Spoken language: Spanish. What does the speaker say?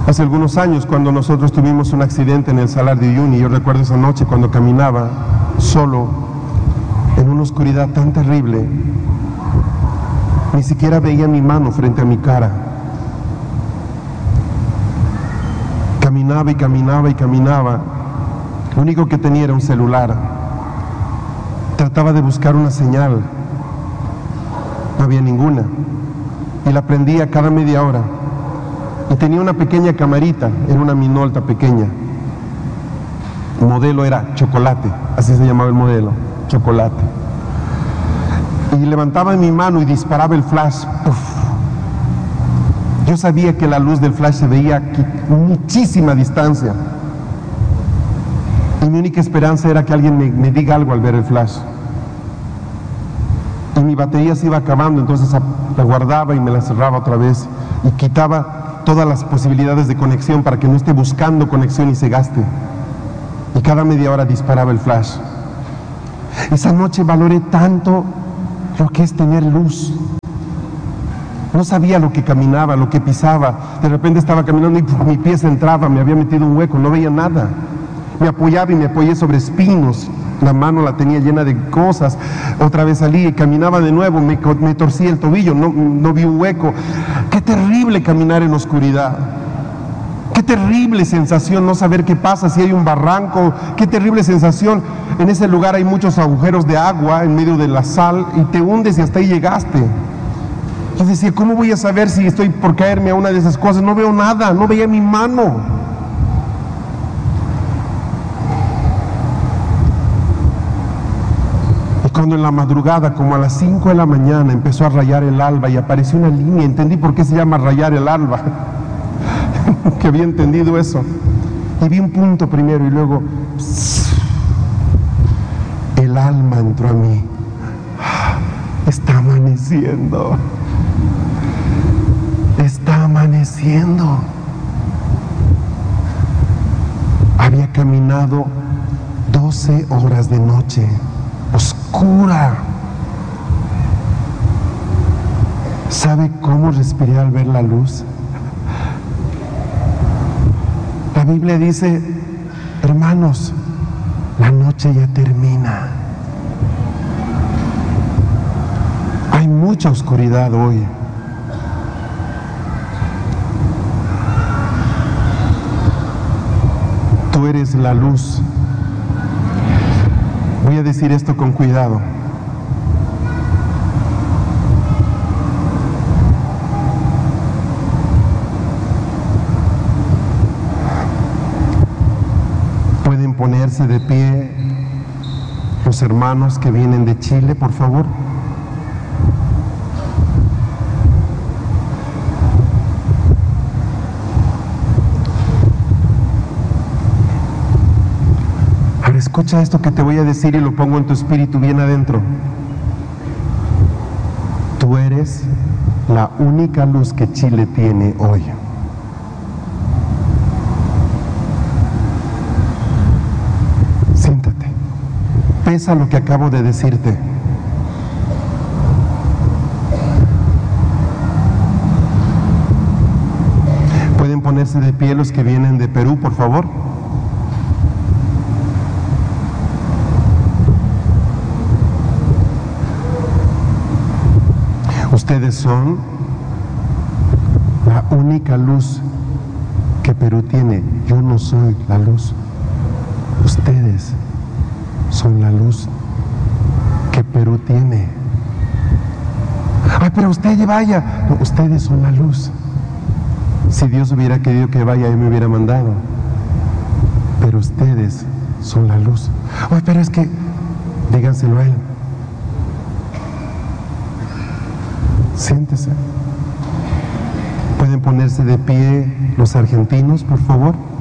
Hace algunos años, cuando nosotros tuvimos un accidente en el Salar de Uyuni, yo recuerdo esa noche cuando caminaba solo en una oscuridad tan terrible, ni siquiera veía mi mano frente a mi cara. Caminaba y caminaba y caminaba. Lo único que tenía era un celular. Trataba de buscar una señal. No había ninguna. Y la prendía cada media hora. Y tenía una pequeña camarita, era una Minolta pequeña. El modelo era Chocolate, así se llamaba el modelo, Chocolate. Y levantaba mi mano y disparaba el flash. ¡Puf! Yo sabía que la luz del flash se veía a muchísima distancia. Y mi única esperanza era que alguien me diga algo al ver el flash. Y mi batería se iba acabando, entonces la guardaba y me la cerraba otra vez. Y quitaba todas las posibilidades de conexión para que no esté buscando conexión y se gaste. Y cada media hora disparaba el flash. Esa noche valoré tanto lo que es tener luz. No sabía lo que caminaba, lo que pisaba. De repente estaba caminando y mi pie se entraba, me había metido un hueco, no veía nada. Me apoyaba y me apoyé sobre espinos. La mano la tenía llena de cosas. Otra vez salí y caminaba de nuevo, me torcí el tobillo, no vi un hueco. Qué terrible caminar en oscuridad. Qué terrible sensación no saber qué pasa, si hay un barranco. Qué terrible sensación. En ese lugar hay muchos agujeros de agua en medio de la sal y te hundes y hasta ahí llegaste. Yo decía, ¿cómo voy a saber si estoy por caerme a una de esas cosas? No veo nada, no veía mi mano. Cuando en la madrugada, como a las 5 de la mañana, empezó a rayar el alba y apareció una línea, entendí por qué se llama rayar el alba, que había entendido eso. Y vi un punto primero y luego el alma entró a mí. Está amaneciendo. Está amaneciendo. Había caminado 12 horas de noche. Oscura. ¿Sabe cómo respiré al ver la luz? La Biblia dice, hermanos, la noche ya termina. Hay mucha oscuridad hoy. Tú eres la luz. Voy a decir esto con cuidado. ¿Pueden ponerse de pie los hermanos que vienen de Chile, por favor? Escucha esto que te voy a decir y lo pongo en tu espíritu bien adentro. Tú eres la única luz que Chile tiene hoy. Siéntate. Pesa lo que acabo de decirte. ¿Pueden ponerse de pie los que vienen de Perú, por favor? Ustedes son la única luz que Perú tiene. Yo no soy la luz. Ustedes son la luz que Perú tiene. Ay, pero usted vaya. No, ustedes son la luz. Si Dios hubiera querido que vaya, Él me hubiera mandado. Pero ustedes son la luz. Ay, pero es que, díganselo a Él. Siéntese. ¿Pueden ponerse de pie los argentinos, por favor?